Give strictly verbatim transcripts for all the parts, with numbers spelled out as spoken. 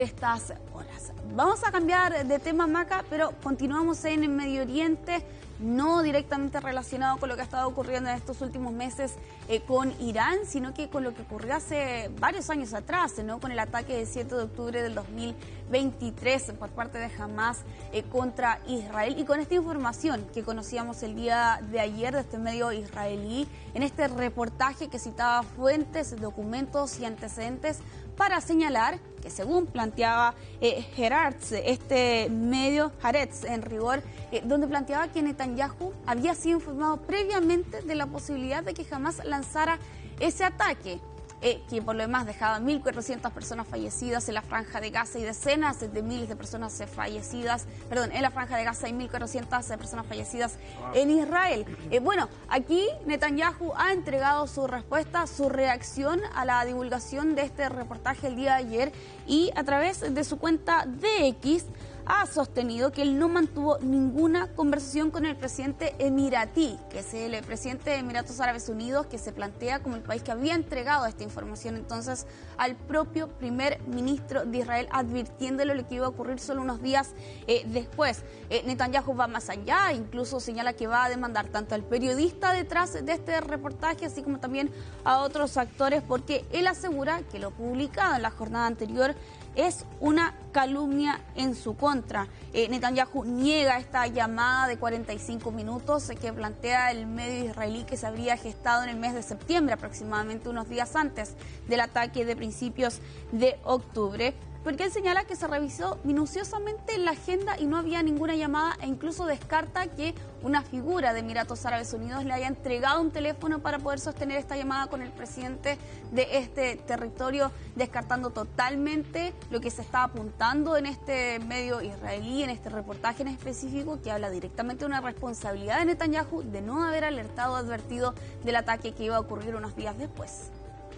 estas horas. Vamos a cambiar de tema, Maca, pero continuamos en el Medio Oriente, no directamente relacionado con lo que ha estado ocurriendo en estos últimos meses eh, con Irán, sino que con lo que ocurrió hace varios años atrás, ¿no? Con el ataque del siete de octubre del dos mil veintitrés por parte de Hamas eh, contra Israel, y con esta información que conocíamos el día de ayer de este medio israelí, en este reportaje que citaba fuentes, documentos y antecedentes para señalar que, según planteaba eh, Haaretz, este medio, Haaretz en rigor, eh, donde planteaba que Netanyahu había sido informado previamente de la posibilidad de que Hamas lanzara ese ataque, eh, que por lo demás dejaba mil cuatrocientas personas fallecidas en la Franja de Gaza y decenas de miles de personas fallecidas, perdón, en la Franja de Gaza y mil cuatrocientas personas fallecidas en Israel. Eh, bueno, aquí Netanyahu ha entregado su respuesta, su reacción a la divulgación de este reportaje el día de ayer, y a través de su cuenta de X ha sostenido que él no mantuvo ninguna conversación con el presidente emiratí, que es el presidente de Emiratos Árabes Unidos, que se plantea como el país que había entregado esta información entonces al propio primer ministro de Israel, advirtiéndole lo que iba a ocurrir solo unos días eh, después. Eh, Netanyahu va más allá, incluso señala que va a demandar tanto al periodista detrás de este reportaje, así como también a otros actores, porque él asegura que lo publicado en la jornada anterior es una calumnia en su contra. Eh, Netanyahu niega esta llamada de cuarenta y cinco minutos eh, que plantea el medio israelí, que se habría gestado en el mes de septiembre, aproximadamente unos días antes del ataque de principios de octubre, porque él señala que se revisó minuciosamente la agenda y no había ninguna llamada, e incluso descarta que una figura de Emiratos Árabes Unidos le haya entregado un teléfono para poder sostener esta llamada con el presidente de este territorio, descartando totalmente lo que se está apuntando en este medio israelí, en este reportaje en específico, que habla directamente de una responsabilidad de Netanyahu de no haber alertado o advertido del ataque que iba a ocurrir unos días después.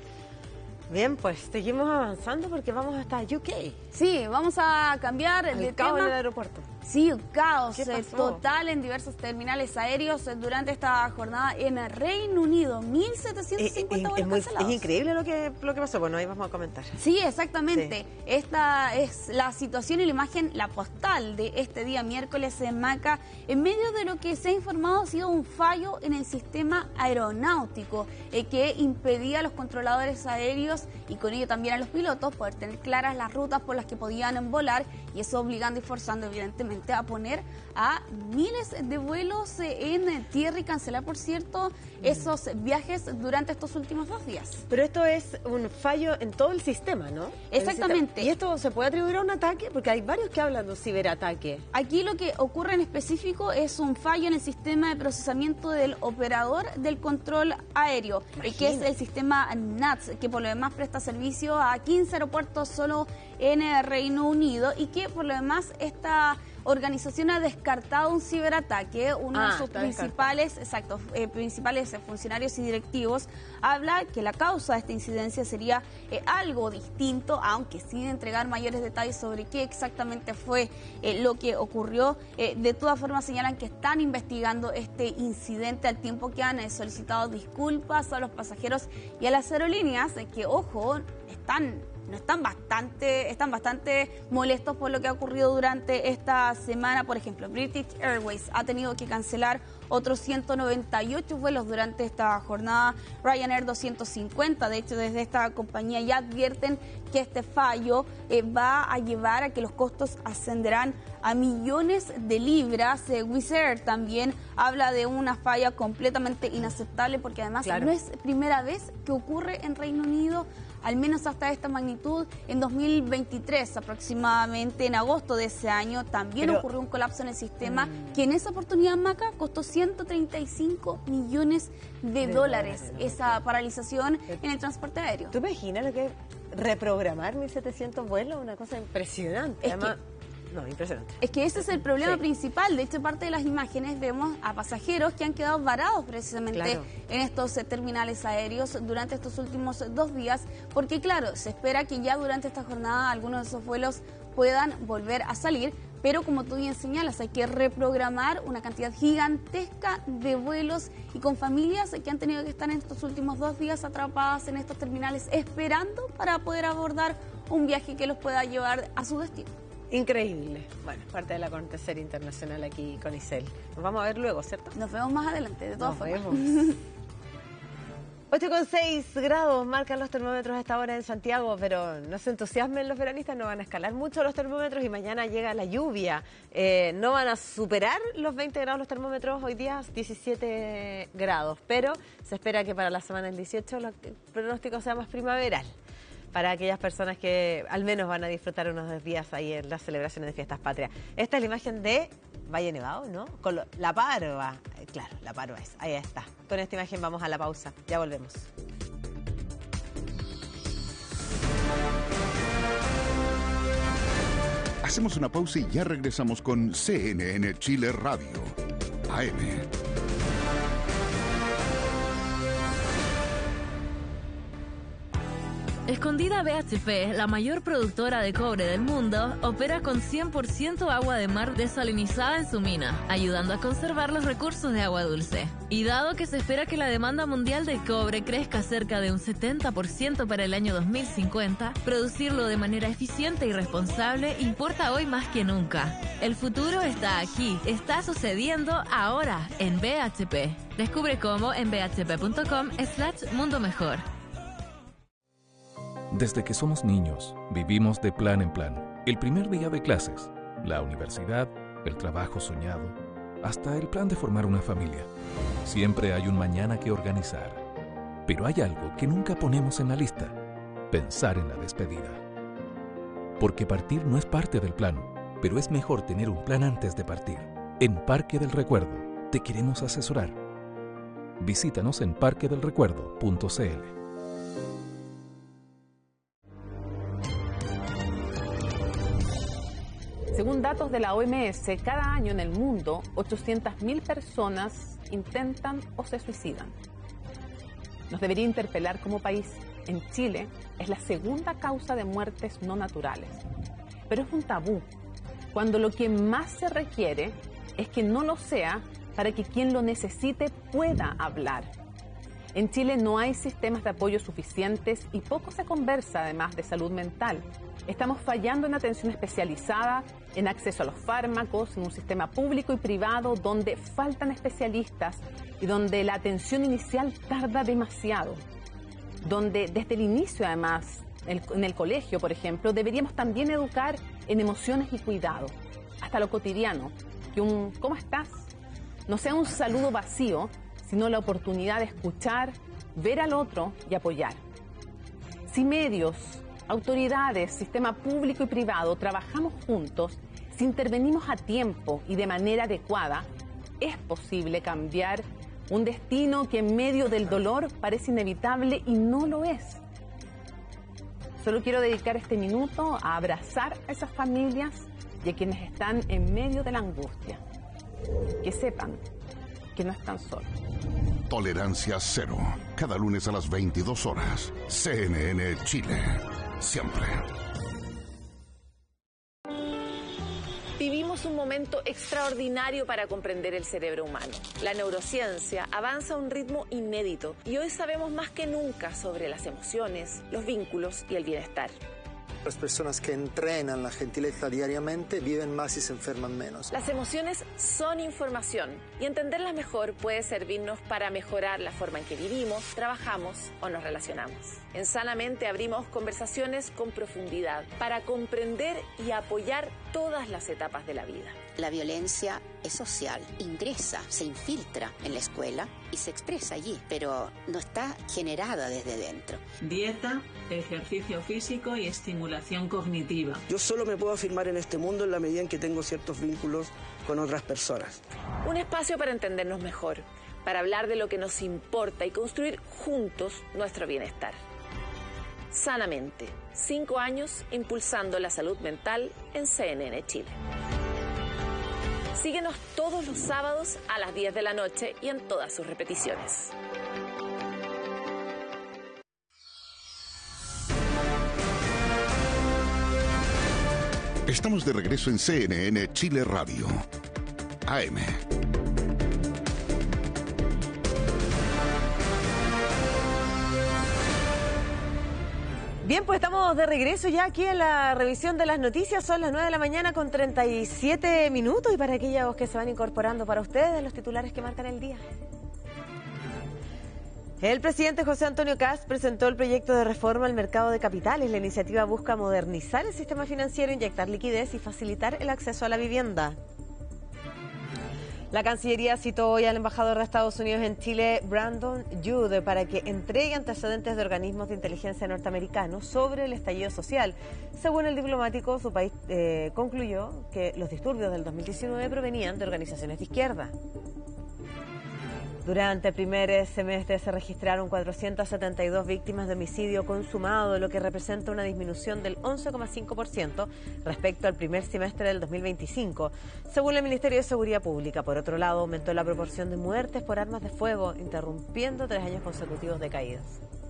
Bien, pues seguimos avanzando porque vamos hasta U K. Sí, vamos a cambiar el de caos tema. en el aeropuerto. Sí, caos eh, total en diversos terminales aéreos durante esta jornada en el Reino Unido. mil setecientos cincuenta vuelos cancelados. Es increíble lo que, lo que pasó. Bueno, ahí vamos a comentar. Sí, exactamente. Sí. Esta es la situación y la imagen, la postal de este día miércoles en Maca, en medio de lo que se ha informado ha sido un fallo en el sistema aeronáutico eh, que impedía a los controladores aéreos y con ello también a los pilotos poder tener claras las rutas por las que podían volar, y eso obligando y forzando evidentemente a poner a miles de vuelos en tierra y cancelar, por cierto, esos viajes durante estos últimos dos días. Pero esto es un fallo en todo el sistema, ¿no? Exactamente. ¿Y esto se puede atribuir a un ataque? Porque hay varios que hablan de un ciberataque. Aquí lo que ocurre en específico es un fallo en el sistema de procesamiento del operador del control aéreo, Imagina. que es el sistema N A T S, que por lo demás presta servicio a quince aeropuertos solo en el Reino Unido, y que por lo demás esta organización ha descartado un ciberataque. Uno ah, de sus principales, exacto, eh, principales funcionarios y directivos habla que la causa de esta incidencia sería eh, algo distinto, aunque sin entregar mayores detalles sobre qué exactamente fue eh, lo que ocurrió. Eh, de todas formas señalan que están investigando este incidente, al tiempo que han eh, solicitado disculpas a los pasajeros y a las aerolíneas, eh, que, ojo, están... No están bastante, están bastante molestos por lo que ha ocurrido durante esta semana. Por ejemplo, British Airways ha tenido que cancelar otros ciento noventa y ocho vuelos durante esta jornada, Ryanair doscientos cincuenta. De hecho, desde esta compañía ya advierten que este fallo eh, va a llevar a que los costos ascenderán a millones de libras. Eh, Wizz Air también habla de una falla completamente inaceptable, porque además claro. no es primera vez que ocurre en Reino Unido, al menos hasta esta magnitud. En dos mil veintitrés, aproximadamente en agosto de ese año, también Pero, ocurrió un colapso en el sistema mmm. que en esa oportunidad, Maca, costó ciento treinta y cinco millones de, de dólares, dólares esa paralización en el transporte aéreo. ¿Tú imaginas lo que es reprogramar mil setecientos vuelos? Una cosa impresionante. Es Además, que, No, impresionante. Es que ese es el problema sí. principal. De hecho, parte de las imágenes vemos a pasajeros que han quedado varados precisamente claro. en estos eh, terminales aéreos durante estos últimos dos días, porque claro, se espera que ya durante esta jornada algunos de esos vuelos puedan volver a salir, pero como tú bien señalas, hay que reprogramar una cantidad gigantesca de vuelos y con familias que han tenido que estar en estos últimos dos días atrapadas en estos terminales esperando para poder abordar un viaje que los pueda llevar a su destino. Increíble. Bueno, parte del acontecer internacional aquí con Isel. Nos vamos a ver luego, ¿cierto? Nos vemos más adelante, de todas Nos formas. vemos. ocho coma seis grados marcan los termómetros a esta hora en Santiago, pero no se entusiasmen los veranistas, no van a escalar mucho los termómetros y mañana llega la lluvia. Eh, no van a superar los veinte grados los termómetros, hoy día diecisiete grados, pero se espera que para la semana del dieciocho el pronóstico sea más primaveral, para aquellas personas que al menos van a disfrutar unos dos días ahí en las celebraciones de Fiestas Patrias. Esta es la imagen de Valle Nevado, ¿no? Con lo, la Parva. Eh, claro, la Parva es. Ahí está. Con esta imagen vamos a la pausa. Ya volvemos. Hacemos una pausa y ya regresamos con C N N Chile Radio. A M. Escondida B H P, la mayor productora de cobre del mundo, opera con cien por ciento agua de mar desalinizada en su mina, ayudando a conservar los recursos de agua dulce. Y dado que se espera que la demanda mundial de cobre crezca cerca de un setenta por ciento para el año dos mil cincuenta, producirlo de manera eficiente y responsable importa hoy más que nunca. El futuro está aquí, está sucediendo ahora en B H P. Descubre cómo en b h p punto com slash mundo mejor. Desde que somos niños, vivimos de plan en plan. El primer día de clases, la universidad, el trabajo soñado, hasta el plan de formar una familia. Siempre hay un mañana que organizar. Pero hay algo que nunca ponemos en la lista: pensar en la despedida. Porque partir no es parte del plan, pero es mejor tener un plan antes de partir. En Parque del Recuerdo, te queremos asesorar. Visítanos en parque del recuerdo punto c l. Según datos de la O M S, cada año en el mundo, ochocientas mil personas intentan o se suicidan. Nos debería interpelar como país. En Chile es la segunda causa de muertes no naturales. Pero es un tabú, cuando lo que más se requiere es que no lo sea para que quien lo necesite pueda hablar. En Chile no hay sistemas de apoyo suficientes y poco se conversa además de salud mental. Estamos fallando en atención especializada, en acceso a los fármacos, en un sistema público y privado donde faltan especialistas y donde la atención inicial tarda demasiado. Donde desde el inicio además, en el colegio por ejemplo, deberíamos también educar en emociones y cuidado, hasta lo cotidiano, que un ¿cómo estás? No sea un saludo vacío, sino la oportunidad de escuchar, ver al otro y apoyar. Si medios, autoridades, sistema público y privado trabajamos juntos, si intervenimos a tiempo y de manera adecuada, es posible cambiar un destino que en medio del dolor parece inevitable y no lo es. Solo quiero dedicar este minuto a abrazar a esas familias y a quienes están en medio de la angustia. Que sepan que no están solos. Tolerancia cero. Cada lunes a las veintidós horas. C N N Chile. Siempre. Vivimos un momento extraordinario para comprender el cerebro humano. La neurociencia avanza a un ritmo inédito y hoy sabemos más que nunca sobre las emociones, los vínculos y el bienestar. Las personas que entrenan la gentileza diariamente viven más y se enferman menos. Las emociones son información y entenderlas mejor puede servirnos para mejorar la forma en que vivimos, trabajamos o nos relacionamos. En Sanamente abrimos conversaciones con profundidad para comprender y apoyar todas las etapas de la vida. La violencia es social, ingresa, se infiltra en la escuela y se expresa allí, pero no está generada desde dentro. Dieta, ejercicio físico y estimulación cognitiva. Yo solo me puedo afirmar en este mundo en la medida en que tengo ciertos vínculos con otras personas. Un espacio para entendernos mejor, para hablar de lo que nos importa y construir juntos nuestro bienestar. Sanamente, cinco años impulsando la salud mental en C N N Chile. Síguenos todos los sábados a las diez de la noche y en todas sus repeticiones. Estamos de regreso en C N N Chile Radio. A M. Bien, pues estamos de regreso ya aquí en la revisión de las noticias. Son las nueve de la mañana con treinta y siete minutos. Y para aquellos que se van incorporando para ustedes, los titulares que marcan el día. El presidente José Antonio Kast presentó el proyecto de reforma al mercado de capitales. La iniciativa busca modernizar el sistema financiero, inyectar liquidez y facilitar el acceso a la vivienda. La Cancillería citó hoy al embajador de Estados Unidos en Chile, Brandon Jude, para que entregue antecedentes de organismos de inteligencia norteamericanos sobre el estallido social. Según el diplomático, su país eh, concluyó que los disturbios del dos mil diecinueve provenían de organizaciones de izquierda. Durante el primer semestre se registraron cuatrocientas setenta y dos víctimas de homicidio consumado, lo que representa una disminución del once coma cinco por ciento respecto al primer semestre del dos mil veinticinco, según el Ministerio de Seguridad Pública. Por otro lado, aumentó la proporción de muertes por armas de fuego, interrumpiendo tres años consecutivos de caídas.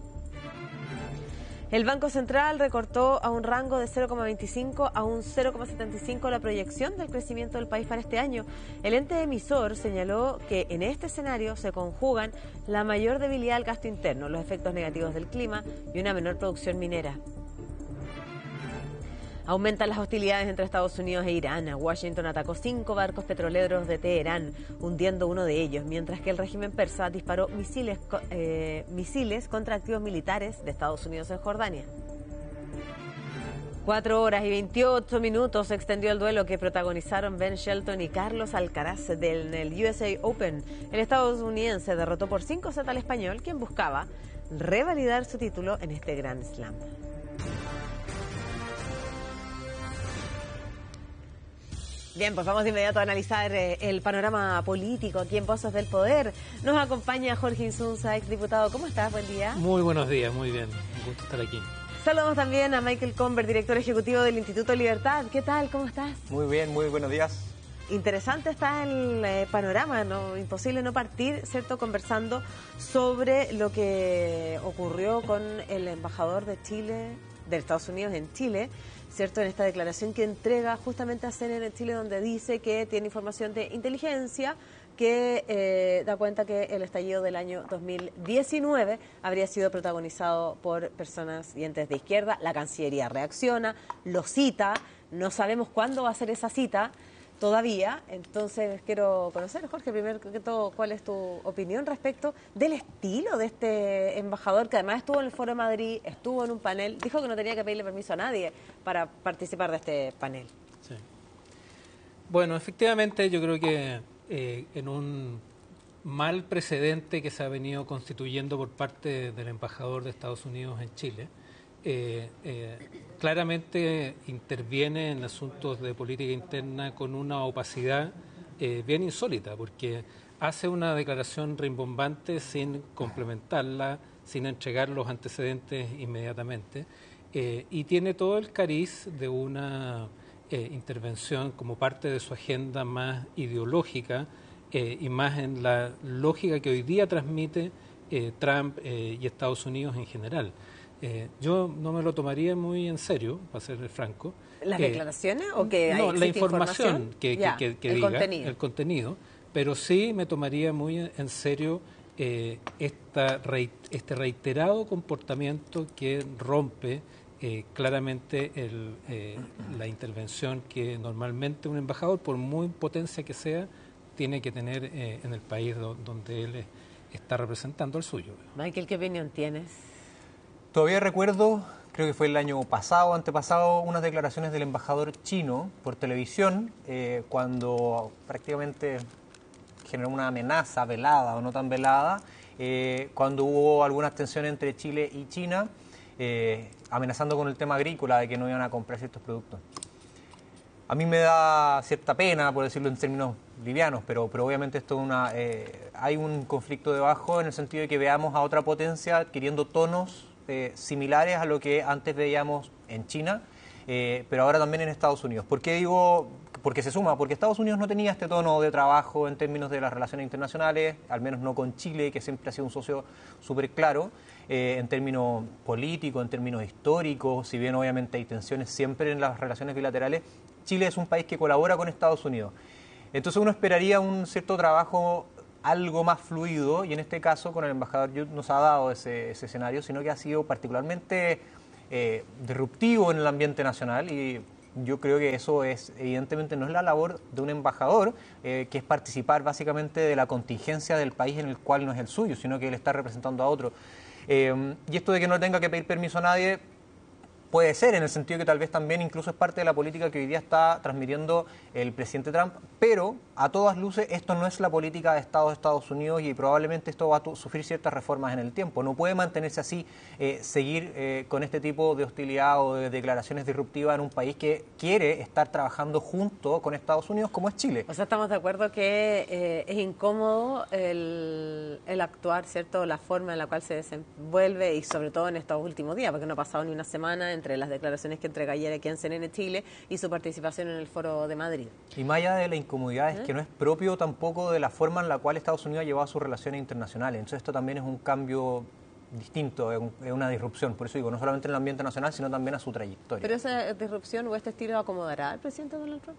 El Banco Central recortó a un rango de cero coma veinticinco a un cero coma setenta y cinco la proyección del crecimiento del país para este año. El ente emisor señaló que en este escenario se conjugan la mayor debilidad del gasto interno, los efectos negativos del clima y una menor producción minera. Aumentan las hostilidades entre Estados Unidos e Irán. Washington atacó cinco barcos petroleros de Teherán, hundiendo uno de ellos, mientras que el régimen persa disparó misiles, eh, misiles contra activos militares de Estados Unidos en Jordania. Cuatro horas y veintiocho minutos se extendió el duelo que protagonizaron Ben Shelton y Carlos Alcaraz del el U S A Open. El estadounidense derrotó por cinco sets al español, quien buscaba revalidar su título en este Grand Slam. Bien, pues vamos de inmediato a analizar eh, el panorama político aquí en Pozos del Poder. Nos acompaña Jorge Insunza, exdiputado. ¿Cómo estás? Buen día. Muy buenos días, muy bien. Un gusto estar aquí. Saludamos también a Michael Conver, director ejecutivo del Instituto Libertad. ¿Qué tal? ¿Cómo estás? Muy bien, muy buenos días. Interesante está el eh, panorama, ¿no? Imposible no partir, ¿cierto?, conversando sobre lo que ocurrió con el embajador de Chile, de Estados Unidos en Chile, ¿cierto?, en esta declaración que entrega justamente a C N N Chile, donde dice que tiene información de inteligencia que eh, da cuenta que el estallido del año dos mil diecinueve habría sido protagonizado por personas y entes de izquierda. La Cancillería reacciona, lo cita, no sabemos cuándo va a ser esa cita todavía, entonces quiero conocer, Jorge, primero que todo, cuál es tu opinión respecto del estilo de este embajador, que además estuvo en el Foro de Madrid, estuvo en un panel, dijo que no tenía que pedirle permiso a nadie para participar de este panel. Sí. Bueno, efectivamente yo creo que eh, en un mal precedente que se ha venido constituyendo por parte del embajador de Estados Unidos en Chile, Eh, eh, claramente interviene en asuntos de política interna con una opacidad eh, bien insólita, porque hace una declaración rimbombante sin complementarla, sin entregar los antecedentes inmediatamente, eh, y tiene todo el cariz de una eh, intervención como parte de su agenda más ideológica eh, y más en la lógica que hoy día transmite eh, Trump eh, y Estados Unidos en general. Eh, yo no me lo tomaría muy en serio, para ser franco. ¿Las eh, declaraciones o que No, hay, la información, información? que, Ya, que, que, que el diga, contenido. el contenido, pero sí me tomaría muy en serio eh, esta rei, este reiterado comportamiento que rompe eh, claramente el, eh, la intervención que normalmente un embajador, por muy potencia que sea, tiene que tener eh, en el país do, donde él está representando el suyo. Michael, ¿qué opinión tienes? Todavía recuerdo, creo que fue el año pasado, antepasado, unas declaraciones del embajador chino por televisión, eh, cuando prácticamente generó una amenaza velada o no tan velada, eh, cuando hubo algunas tensiones entre Chile y China, eh, amenazando con el tema agrícola de que no iban a comprar ciertos productos. A mí me da cierta pena, por decirlo en términos livianos, pero, pero obviamente esto es una, eh, hay un conflicto debajo en el sentido de que veamos a otra potencia adquiriendo tonos Eh, similares a lo que antes veíamos en China, eh, pero ahora también en Estados Unidos. ¿Por qué digo porque se suma, porque Estados Unidos no tenía este tono de trabajo en términos de las relaciones internacionales, al menos no con Chile, que siempre ha sido un socio súper claro, eh, en términos políticos, en términos históricos, si bien obviamente hay tensiones siempre en las relaciones bilaterales, Chile es un país que colabora con Estados Unidos. Entonces uno esperaría un cierto trabajo algo más fluido, y en este caso con el embajador Yud no se ha dado ese, ese escenario, sino que ha sido particularmente eh, disruptivo en el ambiente nacional, y yo creo que eso es, evidentemente no es la labor de un embajador, eh, que es participar básicamente de la contingencia del país en el cual no es el suyo, sino que él está representando a otro. Eh, y esto de que no tenga que pedir permiso a nadie, puede ser, en el sentido que tal vez también incluso es parte de la política que hoy día está transmitiendo el presidente Trump, pero a todas luces esto no es la política de Estado de Estados Unidos, y probablemente esto va a sufrir ciertas reformas en el tiempo. No puede mantenerse así, eh, seguir eh, con este tipo de hostilidad o de declaraciones disruptivas en un país que quiere estar trabajando junto con Estados Unidos, como es Chile. O sea, estamos de acuerdo que eh, es incómodo el, el actuar, ¿cierto?, la forma en la cual se desenvuelve, y sobre todo en estos últimos días, porque no ha pasado ni una semana entre las declaraciones que entrega ayer aquí en C N N Chile y su participación en el Foro de Madrid. Y más allá de la incomodidad, es ¿Eh? que no es propio tampoco de la forma en la cual Estados Unidos ha llevado sus relaciones internacionales. Entonces esto también es un cambio distinto, es, un, es una disrupción. Por eso digo, no solamente en el ambiente nacional, sino también a su trayectoria. ¿Pero esa disrupción o este estilo acomodará al presidente Donald Trump?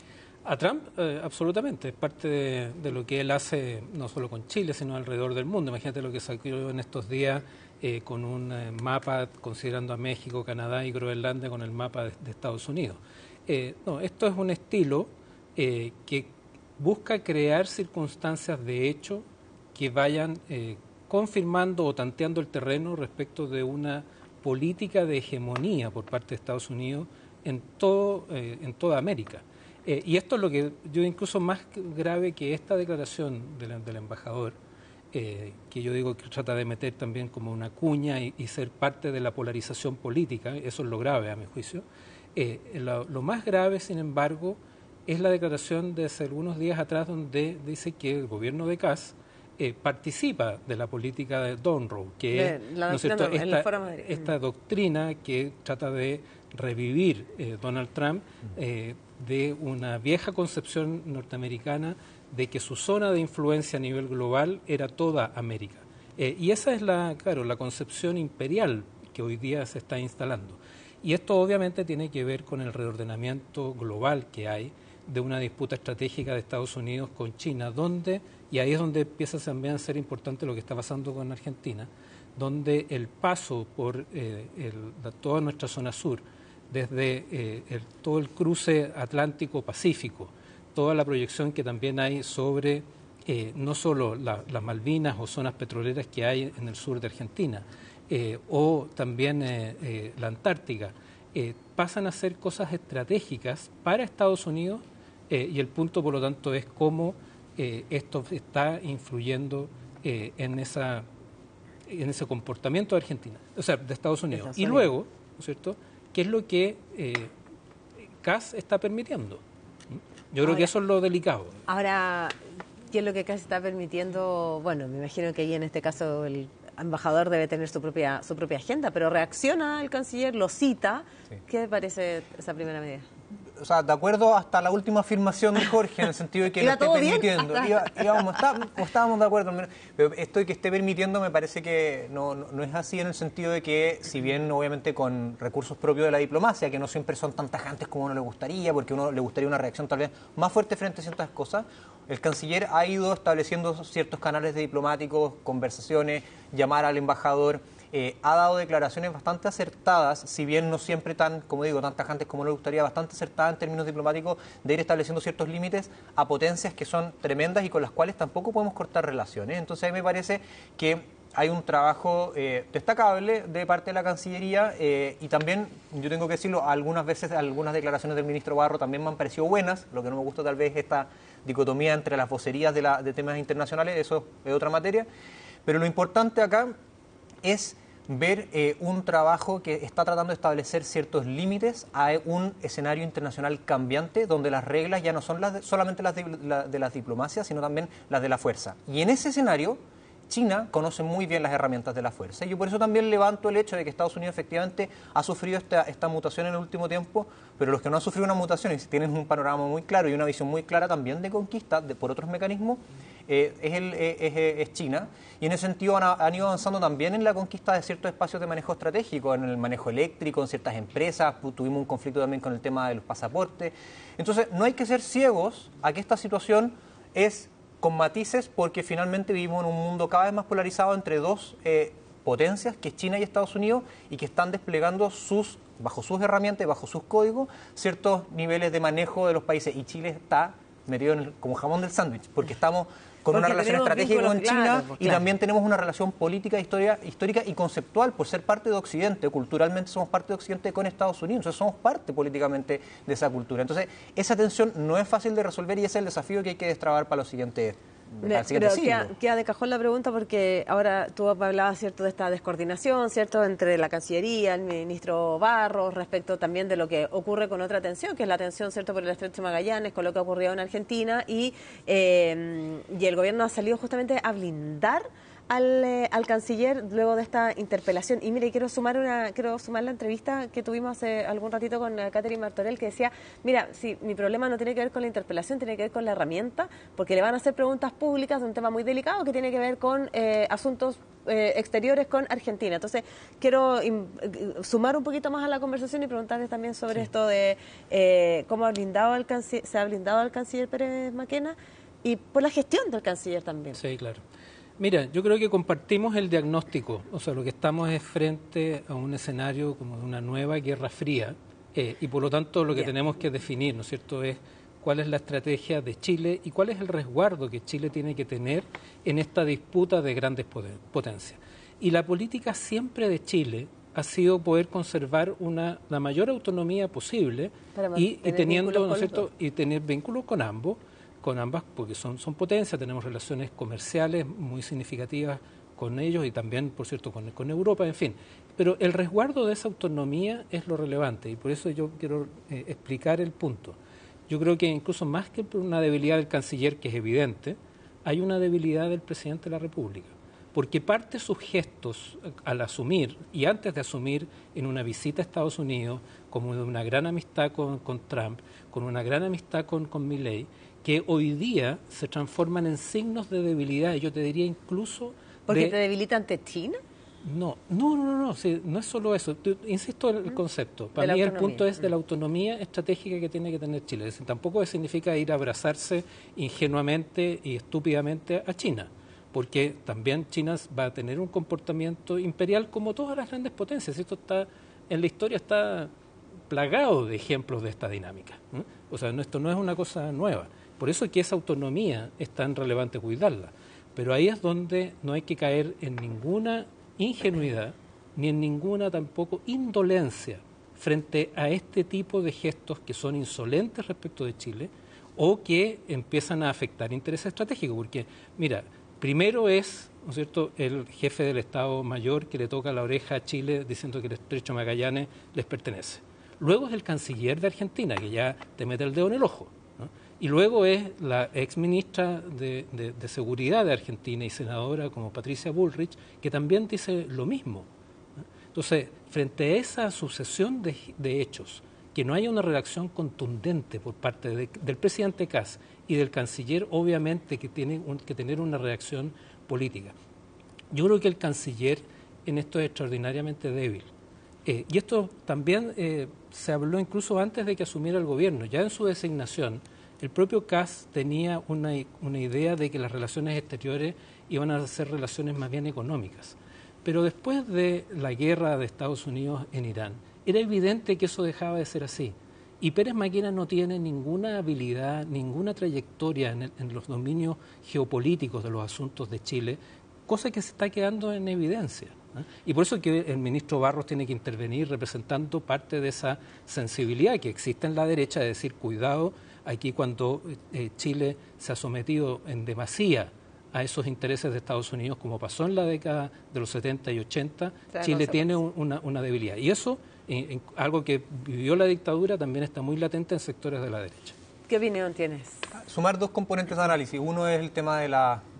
A Trump, eh, absolutamente. Es parte de, de lo que él hace, no solo con Chile, sino alrededor del mundo. Imagínate lo que sacó en estos días eh, con un eh, mapa, considerando a México, Canadá y Groenlandia con el mapa de, de Estados Unidos. Eh, no, esto es un estilo eh, que busca crear circunstancias de hecho que vayan eh, confirmando o tanteando el terreno respecto de una política de hegemonía por parte de Estados Unidos en, todo, eh, en toda América. Eh, y esto es lo que yo incluso más grave que esta declaración del, del embajador, eh, que yo digo que trata de meter también como una cuña y, y ser parte de la polarización política, eso es lo grave a mi juicio. Eh, lo, lo más grave, sin embargo, es la declaración de hace algunos días atrás donde dice que el gobierno de Kass eh, participa de la política de Monroe, que es la, ¿no es cierto? no, esta, esta doctrina que trata de revivir eh, Donald Trump eh, de una vieja concepción norteamericana de que su zona de influencia a nivel global era toda América. Eh, y esa es la, claro, la concepción imperial que hoy día se está instalando. Y esto obviamente tiene que ver con el reordenamiento global que hay de una disputa estratégica de Estados Unidos con China, donde, y ahí es donde empieza también a ser importante lo que está pasando con Argentina, donde el paso por eh, el, toda nuestra zona sur, desde eh, el, todo el cruce Atlántico-Pacífico, toda la proyección que también hay sobre eh, no solo la, las Malvinas o zonas petroleras que hay en el sur de Argentina, eh, o también eh, eh, la Antártica, eh, pasan a ser cosas estratégicas para Estados Unidos, eh, y el punto, por lo tanto, es cómo eh, esto está influyendo eh, en, esa, en ese comportamiento de Argentina, o sea, de Estados Unidos. Estados Unidos. Y luego, ¿no es cierto?, ¿qué es lo que eh, Kass está permitiendo? Yo creo ahora, que eso es lo delicado. Ahora, ¿qué es lo que Kass está permitiendo? Bueno, me imagino que ahí en este caso el embajador debe tener su propia su propia agenda, pero reacciona el canciller, lo cita. Sí. ¿Qué le parece esa primera medida? O sea, de acuerdo hasta la última afirmación de Jorge, en el sentido de que lo esté permitiendo. Iba, íbamos, está, estábamos de acuerdo, pero esto de que esté permitiendo me parece que no, no, no es así, en el sentido de que, si bien obviamente con recursos propios de la diplomacia, que no siempre son tan tajantes como a uno le gustaría, porque a uno le gustaría una reacción tal vez más fuerte frente a ciertas cosas, el canciller ha ido estableciendo ciertos canales de diplomáticos, conversaciones, llamar al embajador. Eh, ha dado declaraciones bastante acertadas, si bien no siempre tan, como digo, tan tajantes como le gustaría, bastante acertadas en términos diplomáticos, de ir estableciendo ciertos límites a potencias que son tremendas y con las cuales tampoco podemos cortar relaciones. Entonces a mí me parece que hay un trabajo eh, destacable de parte de la Cancillería, eh, y también, yo tengo que decirlo, algunas veces algunas declaraciones del ministro Barro también me han parecido buenas. Lo que no me gusta tal vez es esta dicotomía entre las vocerías de, la, de temas internacionales, eso es otra materia, pero lo importante acá es ver eh, un trabajo que está tratando de establecer ciertos límites a un escenario internacional cambiante, donde las reglas ya no son las de, solamente las de, la, de las diplomacias, sino también las de la fuerza. Y en ese escenario, China conoce muy bien las herramientas de la fuerza. Y yo por eso también levanto el hecho de que Estados Unidos efectivamente ha sufrido esta, esta mutación en el último tiempo, pero los que no han sufrido una mutación y tienen un panorama muy claro y una visión muy clara también de conquista de, por otros mecanismos, eh, es, el, eh, es, es China. Y en ese sentido han, han ido avanzando también en la conquista de ciertos espacios de manejo estratégico, en el manejo eléctrico, en ciertas empresas. Tuvimos un conflicto también con el tema de los pasaportes. Entonces, no hay que ser ciegos a que esta situación es con matices, porque finalmente vivimos en un mundo cada vez más polarizado entre dos eh, potencias, que es China y Estados Unidos, y que están desplegando sus, bajo sus herramientas, bajo sus códigos, ciertos niveles de manejo de los países. Y Chile está metido en el, como jamón del sándwich, porque estamos con porque una relación estratégica con China, claro, pues, claro. Y también tenemos una relación política, historia, histórica y conceptual, por ser parte de Occidente. Culturalmente somos parte de Occidente con Estados Unidos, entonces somos parte políticamente de esa cultura. Entonces, esa tensión no es fácil de resolver y ese es el desafío que hay que destrabar para los siguientes Al siguiente Pero queda, queda de cajón la pregunta, porque ahora tú hablabas, ¿cierto?, de esta descoordinación, ¿cierto?, entre la Cancillería, el ministro Barros, respecto también de lo que ocurre con otra tensión, que es la tensión, ¿cierto?, por el Estrecho de Magallanes, con lo que ha ocurrido en Argentina, y, eh, y el gobierno ha salido justamente a blindar al, eh, al canciller luego de esta interpelación. Y mire, quiero sumar una quiero sumar la entrevista que tuvimos hace algún ratito con Catherine Martorell, que decía, mira, sí, mi problema no tiene que ver con la interpelación, tiene que ver con la herramienta, porque le van a hacer preguntas públicas de un tema muy delicado que tiene que ver con eh, asuntos eh, exteriores con Argentina. Entonces, quiero sumar un poquito más a la conversación y preguntarles también sobre sí. esto de eh, cómo ha blindado al se ha blindado al canciller Pérez Mackenna y por la gestión del canciller también. Sí, claro. Mira, yo creo que compartimos el diagnóstico, o sea, lo que estamos es frente a un escenario como de una nueva guerra fría eh, y por lo tanto lo que Bien. tenemos que definir, ¿no es cierto?, es cuál es la estrategia de Chile y cuál es el resguardo que Chile tiene que tener en esta disputa de grandes potencias. Y la política siempre de Chile ha sido poder conservar una la mayor autonomía posible y, y teniendo, ¿no es cierto?, y tener vínculos con ambos. con ambas, porque son, son potencias, tenemos relaciones comerciales muy significativas con ellos y también, por cierto, con, con Europa, en fin. Pero el resguardo de esa autonomía es lo relevante y por eso yo quiero eh, explicar el punto. Yo creo que incluso más que por una debilidad del canciller, que es evidente, hay una debilidad del presidente de la República, porque parte de sus gestos al asumir y antes de asumir en una visita a Estados Unidos, como de una gran amistad con, con Trump, con una gran amistad con, con Milei, que hoy día se transforman en signos de debilidad, y yo te diría incluso... ¿Porque de... te debilita ante China? No, no, no, no, no, sí, no es solo eso. Insisto en el concepto. Para mí el punto es de la autonomía estratégica que tiene que tener Chile. Es decir, tampoco significa ir a abrazarse ingenuamente y estúpidamente a China, porque también China va a tener un comportamiento imperial como todas las grandes potencias. Esto está en la historia, está plagado de ejemplos de esta dinámica. ¿eh? O sea, no, esto no es una cosa nueva. Por eso es que esa autonomía es tan relevante cuidarla. Pero ahí es donde no hay que caer en ninguna ingenuidad ni en ninguna tampoco indolencia frente a este tipo de gestos que son insolentes respecto de Chile o que empiezan a afectar intereses estratégicos. Porque, mira, primero es, ¿no es cierto?, el jefe del Estado Mayor que le toca la oreja a Chile diciendo que el Estrecho de Magallanes les pertenece. Luego es el canciller de Argentina, que ya te mete el dedo en el ojo. Y luego es la ex ministra de, de, de Seguridad de Argentina y senadora como Patricia Bullrich, que también dice lo mismo. Entonces, frente a esa sucesión de, de hechos, que no haya una reacción contundente por parte de, del presidente Kast y del canciller, obviamente que tiene un, que tener una reacción política. Yo creo que el canciller en esto es extraordinariamente débil. Eh, y esto también eh, se habló incluso antes de que asumiera el gobierno. Ya en su designación, el propio Kast tenía una, una idea de que las relaciones exteriores iban a ser relaciones más bien económicas. Pero después de la guerra de Estados Unidos en Irán, era evidente que eso dejaba de ser así. Y Pérez Mackenna no tiene ninguna habilidad, ninguna trayectoria en, el, en los dominios geopolíticos de los asuntos de Chile, cosa que se está quedando en evidencia. ¿eh? Y por eso es que el ministro Barros tiene que intervenir representando parte de esa sensibilidad que existe en la derecha, de decir, cuidado, aquí cuando eh, Chile se ha sometido en demasía a esos intereses de Estados Unidos, como pasó en la década de los setenta y ochenta, claro, Chile no tiene un, una, una debilidad. Y eso, en, en, algo que vivió la dictadura, también está muy latente en sectores de la derecha. ¿Qué opinión tienes? Sumar dos componentes de análisis. Uno es el tema de la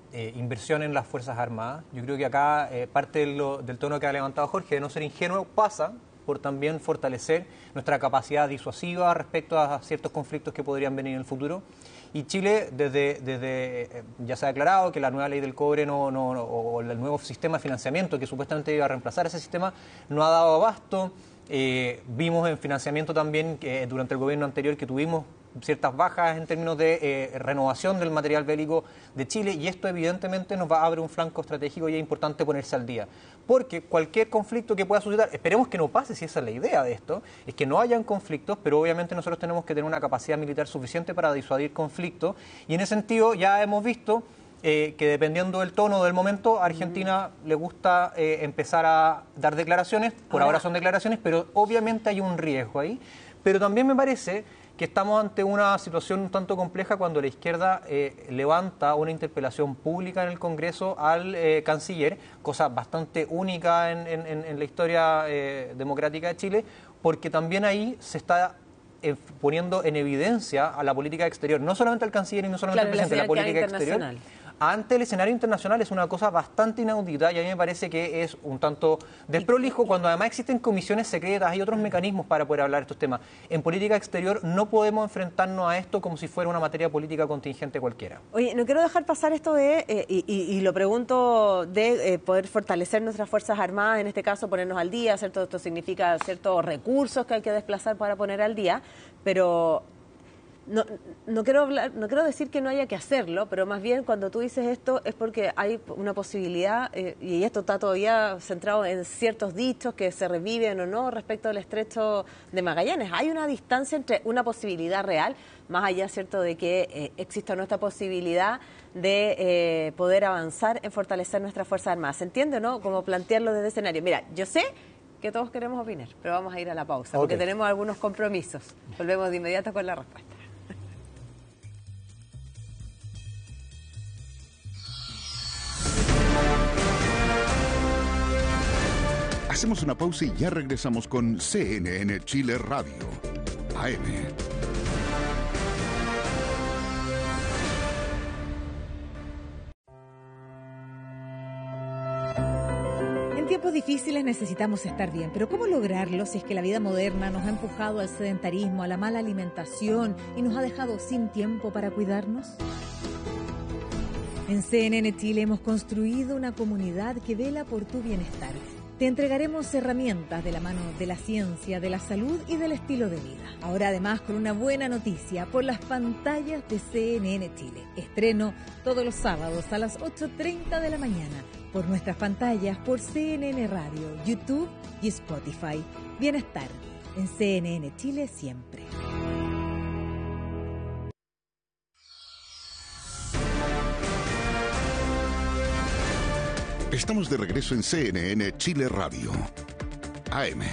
eh, inversión en las Fuerzas Armadas. Yo creo que acá eh, parte de lo, del tono que ha levantado Jorge, de no ser ingenuo, pasa por también fortalecer nuestra capacidad disuasiva respecto a ciertos conflictos que podrían venir en el futuro. Y Chile, desde, desde ya se ha declarado que la nueva ley del cobre no, no, no, o el nuevo sistema de financiamiento que supuestamente iba a reemplazar ese sistema no ha dado abasto. Eh, vimos en financiamiento también que durante el gobierno anterior que tuvimos ciertas bajas en términos de eh, renovación del material bélico de Chile, y esto evidentemente nos va a abrir un flanco estratégico y es importante ponerse al día. Porque cualquier conflicto que pueda suscitar, esperemos que no pase, si esa es la idea de esto, es que no hayan conflictos, pero obviamente nosotros tenemos que tener una capacidad militar suficiente para disuadir conflictos, y en ese sentido ya hemos visto eh, que dependiendo del tono del momento, a Argentina mm. le gusta eh, empezar a dar declaraciones, por ahora, ahora son declaraciones, pero obviamente hay un riesgo ahí, pero también me parece que estamos ante una situación un tanto compleja cuando la izquierda eh, levanta una interpelación pública en el Congreso al eh, canciller, cosa bastante única en, en, en la historia eh, democrática de Chile, porque también ahí se está eh, poniendo en evidencia a la política exterior, no solamente al canciller y no solamente claro, al presidente, la política exterior. Ante el escenario internacional es una cosa bastante inaudita y a mí me parece que es un tanto desprolijo cuando además existen comisiones secretas y otros mecanismos para poder hablar de estos temas. En política exterior no podemos enfrentarnos a esto como si fuera una materia política contingente cualquiera. Oye, no quiero dejar pasar esto de, eh, y, y, y lo pregunto, de eh, poder fortalecer nuestras Fuerzas Armadas, en este caso ponernos al día, ¿cierto? Esto significa ciertos recursos que hay que desplazar para poner al día, pero... No, no, quiero hablar, no quiero decir que no haya que hacerlo, pero más bien cuando tú dices esto es porque hay una posibilidad, eh, y esto está todavía centrado en ciertos dichos que se reviven o no respecto al estrecho de Magallanes. Hay una distancia entre una posibilidad real, más allá, cierto, de que eh, exista nuestra posibilidad de eh, poder avanzar en fortalecer nuestras Fuerzas Armadas. ¿Se entiende o no? Como plantearlo desde escenario. Mira, yo sé que todos queremos opinar, pero vamos a ir a la pausa, okay, porque tenemos algunos compromisos. Volvemos de inmediato con la respuesta. Hacemos una pausa y ya regresamos con C N N Chile Radio, A M. En tiempos difíciles necesitamos estar bien, pero ¿cómo lograrlo si es que la vida moderna nos ha empujado al sedentarismo, a la mala alimentación y nos ha dejado sin tiempo para cuidarnos? En C N N Chile hemos construido una comunidad que vela por tu bienestar. Te entregaremos herramientas de la mano de la ciencia, de la salud y del estilo de vida. Ahora además con una buena noticia por las pantallas de C N N Chile. Estreno todos los sábados a las ocho treinta de la mañana por nuestras pantallas por C N N Radio, YouTube y Spotify. Bienestar en C N N Chile siempre. Estamos de regreso en C N N Chile Radio, A M.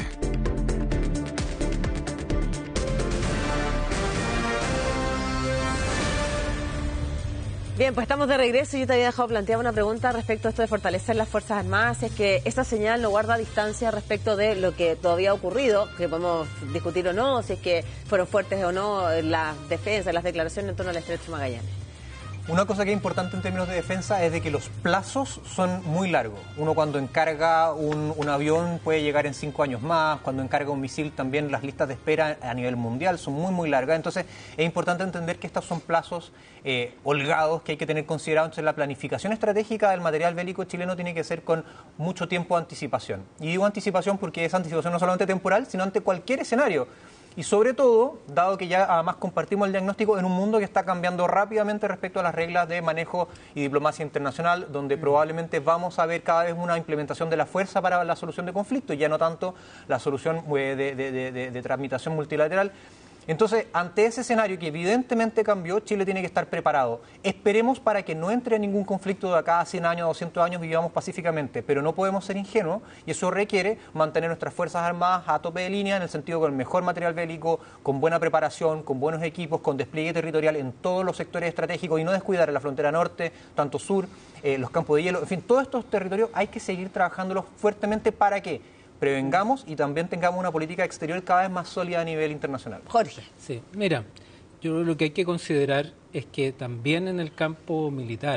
Bien, pues estamos de regreso y yo te había dejado plantear una pregunta respecto a esto de fortalecer las Fuerzas Armadas. Si es que esta señal no guarda distancia respecto de lo que todavía ha ocurrido, que podemos discutir o no, si es que fueron fuertes o no las defensas, las declaraciones en torno al estrecho de Magallanes. Una cosa que es importante en términos de defensa es de que los plazos son muy largos. Uno cuando encarga un, un avión puede llegar en cinco años más, cuando encarga un misil también las listas de espera a nivel mundial son muy muy largas. Entonces es importante entender que estos son plazos eh, holgados que hay que tener considerados. Entonces la planificación estratégica del material bélico chileno tiene que ser con mucho tiempo de anticipación. Y digo anticipación porque esa anticipación no solamente temporal, sino ante cualquier escenario. Y sobre todo, dado que ya además compartimos el diagnóstico en un mundo que está cambiando rápidamente respecto a las reglas de manejo y diplomacia internacional, donde probablemente vamos a ver cada vez una implementación de la fuerza para la solución de conflictos, ya no tanto la solución de, de, de, de, de tramitación multilateral. Entonces, ante ese escenario que evidentemente cambió, Chile tiene que estar preparado. Esperemos para que no entre en ningún conflicto de acá a cien años, doscientos años, vivamos pacíficamente, pero no podemos ser ingenuos y eso requiere mantener nuestras Fuerzas Armadas a tope de línea, en el sentido con el mejor material bélico, con buena preparación, con buenos equipos, con despliegue territorial en todos los sectores estratégicos y no descuidar la frontera norte, tanto sur, eh, los campos de hielo, en fin, todos estos territorios hay que seguir trabajándolos fuertemente para que prevengamos y también tengamos una política exterior cada vez más sólida a nivel internacional. Jorge. Sí, mira, yo lo que hay que considerar es que también en el campo militar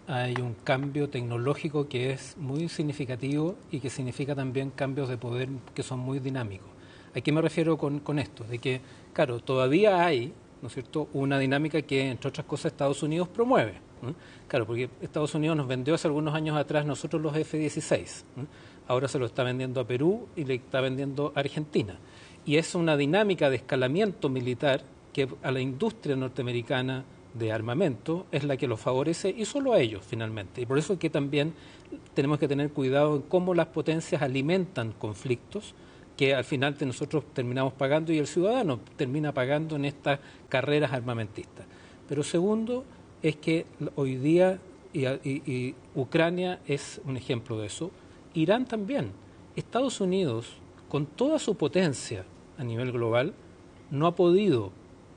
hay un cambio tecnológico que es muy significativo y que significa también cambios de poder que son muy dinámicos. ¿A qué me refiero con, con esto? De que, claro, todavía hay, ¿no es cierto?, una dinámica que, entre otras cosas, Estados Unidos promueve. ¿eh? Claro, porque Estados Unidos nos vendió hace algunos años atrás nosotros los F dieciséis. ¿eh? Ahora se lo está vendiendo a Perú y le está vendiendo a Argentina. Y es una dinámica de escalamiento militar que a la industria norteamericana de armamento es la que lo favorece y solo a ellos finalmente. Y por eso es que también tenemos que tener cuidado en cómo las potencias alimentan conflictos que al final nosotros terminamos pagando y el ciudadano termina pagando en estas carreras armamentistas. Pero segundo es que hoy día, y, y, y Ucrania es un ejemplo de eso, Irán también. Estados Unidos, con toda su potencia a nivel global, no ha podido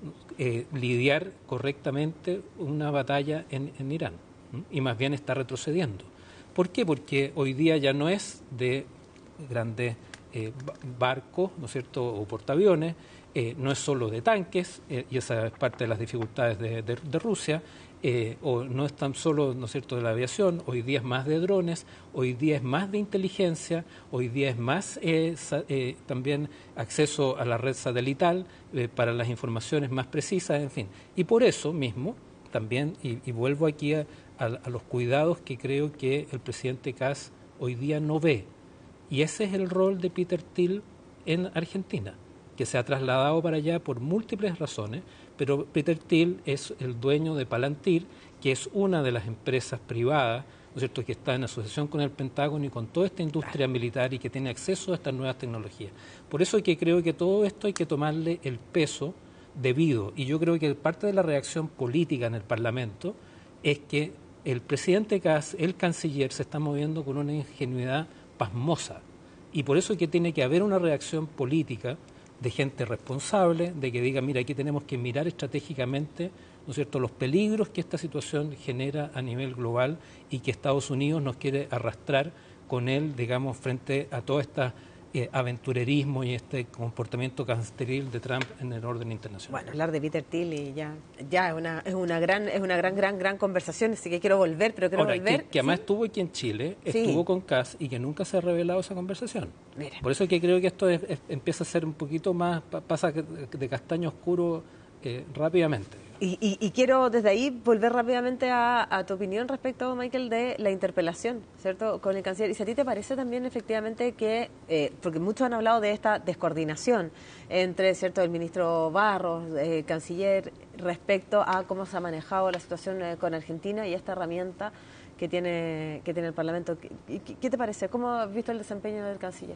eh, lidiar correctamente una batalla en, en Irán, ¿m? y más bien está retrocediendo. ¿Por qué? Porque hoy día ya no es de grandes eh, barcos, ¿no es cierto?, o portaaviones, eh, no es solo de tanques, eh, y esa es parte de las dificultades de, de, de Rusia, eh, o no es tan solo, ¿no es cierto?, de la aviación, hoy día es más de drones, hoy día es más de inteligencia, hoy día es más eh, sa, eh, también acceso a la red satelital eh, para las informaciones más precisas, en fin. Y por eso mismo, también, y, y vuelvo aquí a, a, a los cuidados que creo que el presidente Kass hoy día no ve, y ese es el rol de Peter Thiel en Argentina, que se ha trasladado para allá por múltiples razones, pero Peter Thiel es el dueño de Palantir, que es una de las empresas privadas, ¿no es cierto?, que está en asociación con el Pentágono y con toda esta industria militar y que tiene acceso a estas nuevas tecnologías. Por eso es que creo que todo esto hay que tomarle el peso debido, y yo creo que parte de la reacción política en el Parlamento es que el presidente Kass, el canciller, se está moviendo con una ingenuidad pasmosa, y por eso es que tiene que haber una reacción política de gente responsable, de que diga, mira, aquí tenemos que mirar estratégicamente, ¿no es cierto?, los peligros que esta situación genera a nivel global y que Estados Unidos nos quiere arrastrar con él, digamos, frente a todo este eh, aventurerismo y este comportamiento cansteril de Trump en el orden internacional. Bueno, hablar de Peter Thiel y ya, ya es una, es una gran, es una gran, gran, gran conversación, así que quiero volver, pero quiero Ahora, volver. Que, que además ¿sí? estuvo aquí en Chile, Sí. estuvo con Kass y que nunca se ha revelado esa conversación. Mira. Por eso es que creo que esto es, es, empieza a ser un poquito más, pa- pasa de castaño oscuro eh, rápidamente. Y, y, y quiero desde ahí volver rápidamente a, a tu opinión respecto, Michael, de la interpelación, ¿cierto?, con el canciller. Y si a ti te parece también efectivamente que, eh, porque muchos han hablado de esta descoordinación entre, ¿cierto?, el ministro Barros, el canciller, respecto a cómo se ha manejado la situación eh, con Argentina y esta herramienta que tiene, que tiene el Parlamento. ¿Qué, qué, qué te parece? ¿Cómo has visto el desempeño del canciller?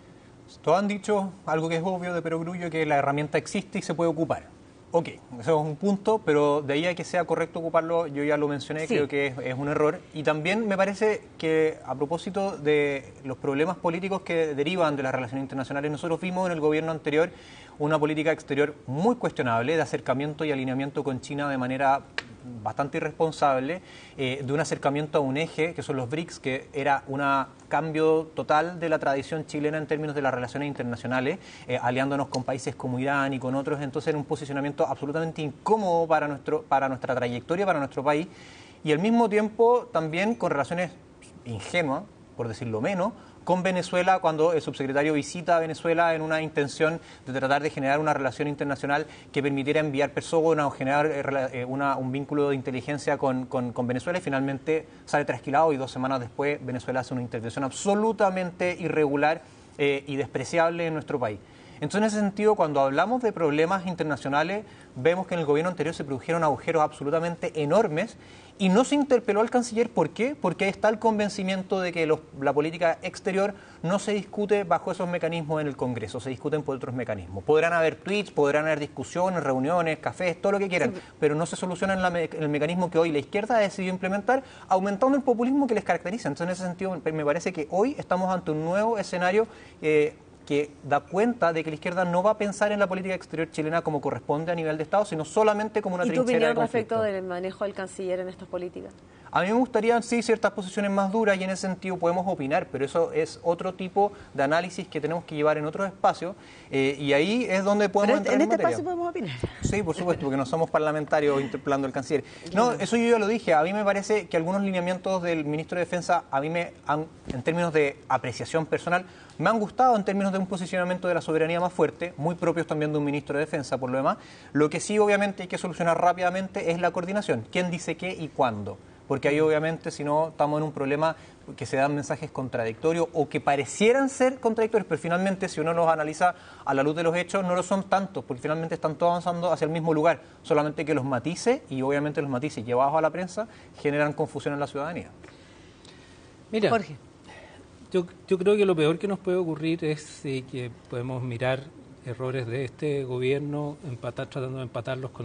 Todos han dicho algo que es obvio de perogrullo, que la herramienta existe y se puede ocupar. Ok, eso es un punto, pero de ahí a que sea correcto ocuparlo, yo ya lo mencioné, sí. Creo que es, es un error. Y también me parece que, a propósito de los problemas políticos que derivan de las relaciones internacionales, nosotros vimos en el gobierno anterior una política exterior muy cuestionable, de acercamiento y alineamiento con China de manera bastante irresponsable, eh, de un acercamiento a un eje, que son los BRICS, que era un cambio total de la tradición chilena en términos de las relaciones internacionales, eh, aliándonos con países como Irán y con otros, entonces era un posicionamiento absolutamente incómodo para, nuestro, para nuestra trayectoria, para nuestro país, y al mismo tiempo también con relaciones ingenuas, por decirlo menos, con Venezuela, cuando el subsecretario visita a Venezuela en una intención de tratar de generar una relación internacional que permitiera enviar personas o generar eh, una, un vínculo de inteligencia con, con, con Venezuela, y finalmente sale trasquilado y dos semanas después Venezuela hace una intervención absolutamente irregular eh, y despreciable en nuestro país. Entonces, en ese sentido, cuando hablamos de problemas internacionales, vemos que en el gobierno anterior se produjeron agujeros absolutamente enormes y no se interpeló al canciller. ¿Por qué? Porque está el convencimiento de que los, la política exterior no se discute bajo esos mecanismos en el Congreso, se discuten por otros mecanismos. Podrán haber tweets, podrán haber discusiones, reuniones, cafés, todo lo que quieran, sí, pero no se soluciona en, la, en el mecanismo que hoy la izquierda ha decidido implementar, aumentando el populismo que les caracteriza. Entonces, en ese sentido, me parece que hoy estamos ante un nuevo escenario eh, que da cuenta de que la izquierda no va a pensar en la política exterior chilena como corresponde a nivel de Estado, sino solamente como una trinchera de conflicto. ¿Y tu opinión respecto del manejo del canciller en estas políticas? A mí me gustaría, sí, ciertas posiciones más duras y en ese sentido podemos opinar, pero eso es otro tipo de análisis que tenemos que llevar en otros espacios eh, y ahí es donde podemos pero entrar en en este materia. espacio podemos opinar. Sí, por supuesto, porque no somos parlamentarios interpelando al canciller. No, eso yo ya lo dije. A mí me parece que algunos lineamientos del ministro de Defensa, a mí me han, en términos de apreciación personal, me han gustado en términos de un posicionamiento de la soberanía más fuerte, muy propios también de un ministro de Defensa, por lo demás. Lo que sí, obviamente, hay que solucionar rápidamente es la coordinación. ¿Quién dice qué y cuándo? Porque ahí, obviamente, si no, estamos en un problema que se dan mensajes contradictorios o que parecieran ser contradictorios, pero finalmente, si uno los analiza a la luz de los hechos, no lo son tantos, porque finalmente están todos avanzando hacia el mismo lugar, solamente que los matices, y obviamente los matices llevados a la prensa, generan confusión en la ciudadanía. Mira, Jorge. Yo, yo creo que lo peor que nos puede ocurrir es eh, que podemos mirar errores de este gobierno, empatar, tratando de empatarlos con